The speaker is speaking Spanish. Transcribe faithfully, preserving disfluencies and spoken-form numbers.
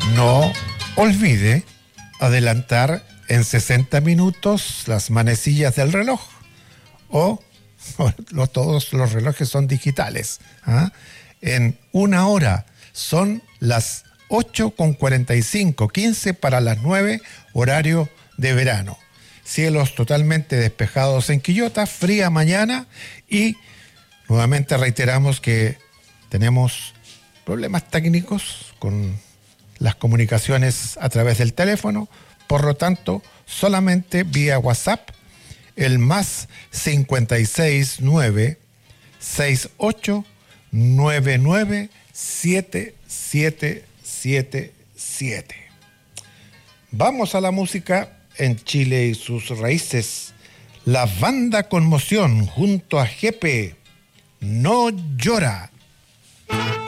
No olvide adelantar en sesenta minutos las manecillas del reloj o, o lo, todos los relojes son digitales. ¿Ah? En una hora son las ocho con cuarenta y cinco, quince para las nueve, horario de verano. Cielos totalmente despejados en Quillota, fría mañana y nuevamente reiteramos que tenemos problemas técnicos con las comunicaciones a través del teléfono, por lo tanto, solamente vía WhatsApp, el más cincuenta y seis nueve sesenta y ocho noventa y nueve setenta y siete setenta y siete. Vamos a la música en Chile y sus raíces. La banda Conmoción junto a Jepe, No Llora.